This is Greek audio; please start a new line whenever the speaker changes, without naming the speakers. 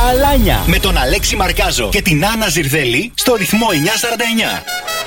Αλάνια.
Με τον Αλέξη Μαρκάζο και την Άννα Ζιρδέλη στο ρυθμό 949.